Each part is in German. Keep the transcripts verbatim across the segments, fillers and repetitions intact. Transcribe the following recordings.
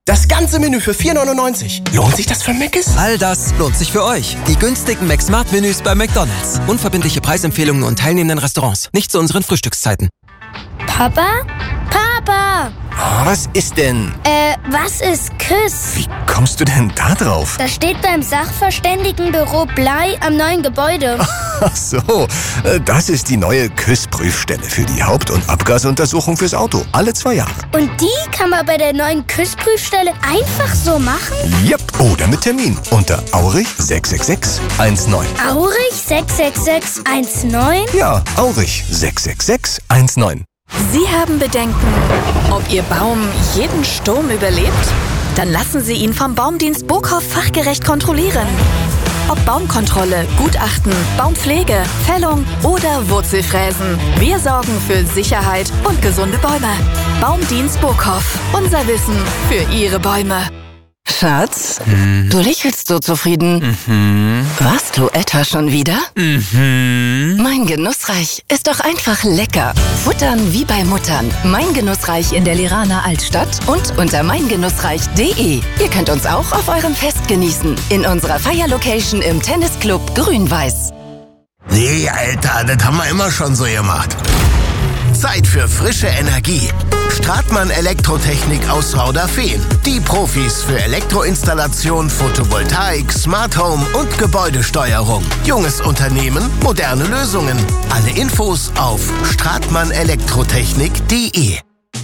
Das ganze Menü für vier neunundneunzig. Lohnt sich das für Mc's? All das lohnt sich für euch. Die günstigen McSmart-Menüs bei McDonald's. Unverbindliche Preisempfehlungen und teilnehmenden Restaurants. Nicht zu unseren Frühstückszeiten. Papa? Papa! Oh, was ist denn? Äh, was ist Küss? Wie kommst du denn da drauf? Das steht beim Sachverständigenbüro Blei am neuen Gebäude. Ach so, das ist die neue Küss-Prüfstelle für die Haupt- und Abgasuntersuchung fürs Auto. Alle zwei Jahre. Und die kann man bei der neuen Küss-Prüfstelle einfach so machen? Yep. Oder mit Termin unter Aurich sechs sechs sechs eins neun. Aurich sechs sechs sechs eins neun? Ja, Aurich sechs sechs sechs eins neun. Sie haben Bedenken, ob Ihr Baum jeden Sturm überlebt? Dann lassen Sie ihn vom Baumdienst Burkhoff fachgerecht kontrollieren. Ob Baumkontrolle, Gutachten, Baumpflege, Fällung oder Wurzelfräsen. Wir sorgen für Sicherheit und gesunde Bäume. Baumdienst Burkhoff. Unser Wissen für Ihre Bäume. Schatz, Mhm. du lächelst so zufrieden. Mhm. Was, du etwa schon wieder? Mhm. Mein Genussreich ist doch einfach lecker. Futtern wie bei Muttern. Mein Genussreich in der Liraner Altstadt und unter meingenussreich punkt de. Ihr könnt uns auch auf eurem Fest genießen. In unserer Feierlocation im Tennisclub Grün-Weiß. Nee, Alter, das haben wir immer schon so gemacht. Zeit für frische Energie. Stratmann Elektrotechnik aus Rauderfehn. Die Profis für Elektroinstallation, Photovoltaik, Smart Home und Gebäudesteuerung. Junges Unternehmen, moderne Lösungen. Alle Infos auf stratmann elektrotechnik punkt de.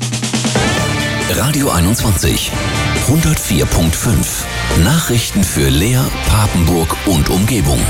Radio einundzwanzig, hundertvier Komma fünf. Nachrichten für Leer, Papenburg und Umgebung.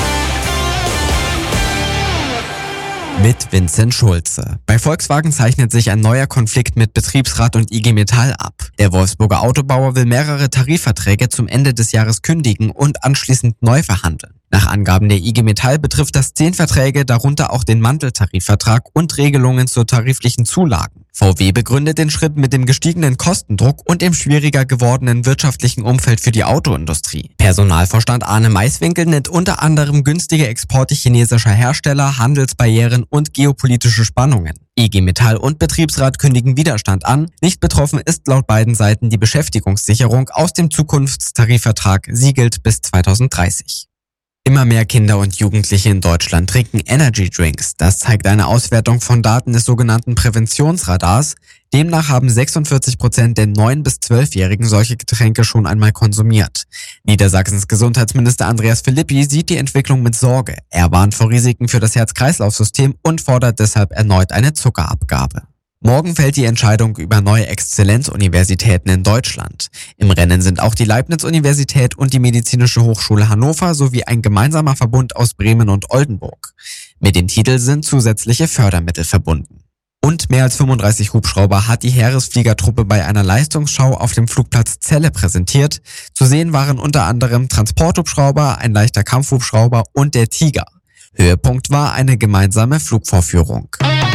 Mit Vincent Schulze. Bei Volkswagen zeichnet sich ein neuer Konflikt mit Betriebsrat und I G Metall ab. Der Wolfsburger Autobauer will mehrere Tarifverträge zum Ende des Jahres kündigen und anschließend neu verhandeln. Nach Angaben der I G Metall betrifft das zehn Verträge, darunter auch den Manteltarifvertrag und Regelungen zur tariflichen Zulagen. V W begründet den Schritt mit dem gestiegenen Kostendruck und dem schwieriger gewordenen wirtschaftlichen Umfeld für die Autoindustrie. Personalvorstand Arne Maiswinkel nennt unter anderem günstige Exporte chinesischer Hersteller, Handelsbarrieren und geopolitische Spannungen. I G Metall und Betriebsrat kündigen Widerstand an. Nicht betroffen ist laut beiden Seiten die Beschäftigungssicherung aus dem Zukunftstarifvertrag. Sie gilt bis zweitausenddreißig. Immer mehr Kinder und Jugendliche in Deutschland trinken Energy Drinks. Das zeigt eine Auswertung von Daten des sogenannten Präventionsradars. Demnach haben sechsundvierzig Prozent der neun- bis zwölfjährigen solche Getränke schon einmal konsumiert. Niedersachsens Gesundheitsminister Andreas Philippi sieht die Entwicklung mit Sorge. Er warnt vor Risiken für das Herz-Kreislauf-System und fordert deshalb erneut eine Zuckerabgabe. Morgen fällt die Entscheidung über neue Exzellenzuniversitäten in Deutschland. Im Rennen sind auch die Leibniz-Universität und die Medizinische Hochschule Hannover sowie ein gemeinsamer Verbund aus Bremen und Oldenburg. Mit dem Titel sind zusätzliche Fördermittel verbunden. Und mehr als fünfunddreißig Hubschrauber hat die Heeresfliegertruppe bei einer Leistungsschau auf dem Flugplatz Celle präsentiert. Zu sehen waren unter anderem Transporthubschrauber, ein leichter Kampfhubschrauber und der Tiger. Höhepunkt war eine gemeinsame Flugvorführung.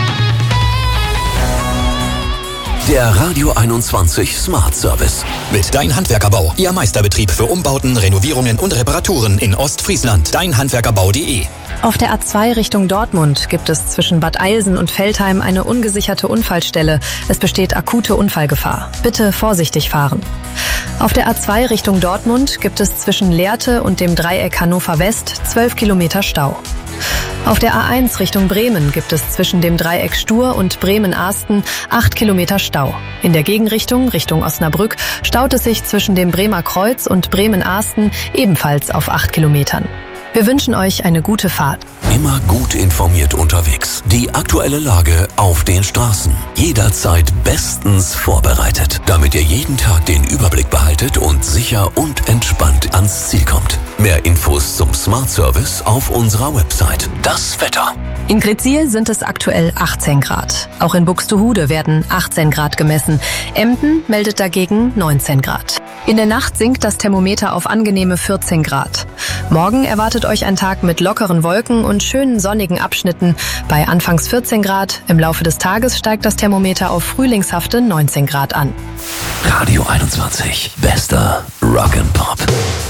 Der Radio einundzwanzig Smart Service. Mit Dein Handwerkerbau, Ihr Meisterbetrieb für Umbauten, Renovierungen und Reparaturen in Ostfriesland. dein handwerkerbau punkt de. Auf der A zwei Richtung Dortmund gibt es zwischen Bad Eilsen und Veltheim eine ungesicherte Unfallstelle. Es besteht akute Unfallgefahr. Bitte vorsichtig fahren. Auf der A zwei Richtung Dortmund gibt es zwischen Lehrte und dem Dreieck Hannover West zwölf Kilometer Stau. Auf der A eins Richtung Bremen gibt es zwischen dem Dreieck Stur und Bremen-Ahsten acht Kilometer Stau. In der Gegenrichtung, Richtung Osnabrück, staut es sich zwischen dem Bremer Kreuz und Bremen-Ahsten ebenfalls auf acht Kilometern. Wir wünschen euch eine gute Fahrt. Immer gut informiert unterwegs. Die aktuelle Lage auf den Straßen. Jederzeit bestens vorbereitet, damit ihr jeden Tag den Überblick behaltet und sicher und entspannt ans Ziel kommt. Mehr Infos zum Smart Service auf unserer Website. Das Wetter. In Gretzil sind es aktuell achtzehn Grad. Auch in Buxtehude werden achtzehn Grad gemessen. Emden meldet dagegen neunzehn Grad. In der Nacht sinkt das Thermometer auf angenehme vierzehn Grad. Morgen erwartet euch ein Tag mit lockeren Wolken und schönen sonnigen Abschnitten. Bei anfangs vierzehn Grad, im Laufe des Tages steigt das Thermometer auf frühlingshafte neunzehn Grad an. Radio einundzwanzig. Bester Rock'n'Pop.